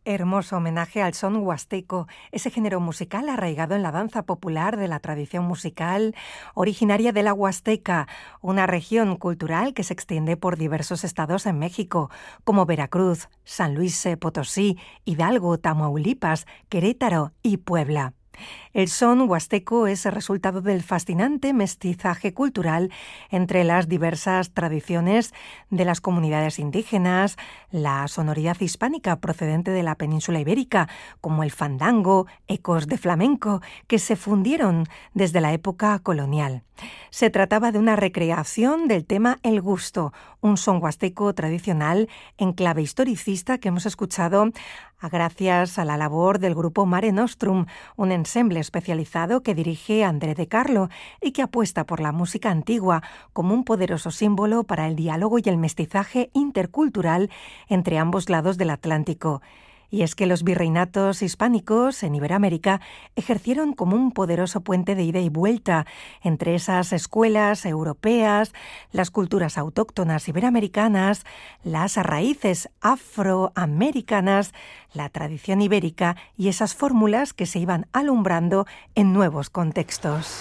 Hermoso homenaje al son huasteco, ese género musical arraigado en la danza popular de la tradición musical originaria de la Huasteca, una región cultural que se extiende por diversos estados en México, como Veracruz, San Luis Potosí, Hidalgo, Tamaulipas, Querétaro y Puebla. El son huasteco es el resultado del fascinante mestizaje cultural entre las diversas tradiciones de las comunidades indígenas, la sonoridad hispánica procedente de la península ibérica, como el fandango, ecos de flamenco, que se fundieron desde la época colonial. Se trataba de una recreación del tema El Gusto, un son huasteco tradicional en clave historicista que hemos escuchado gracias a la labor del grupo Mare Nostrum, un ensemble especializado que dirige André de Carlo y que apuesta por la música antigua como un poderoso símbolo para el diálogo y el mestizaje intercultural entre ambos lados del Atlántico. Y es que los virreinatos hispánicos en Iberoamérica ejercieron como un poderoso puente de ida y vuelta entre esas escuelas europeas, las culturas autóctonas iberoamericanas, las raíces afroamericanas, la tradición ibérica y esas fórmulas que se iban alumbrando en nuevos contextos.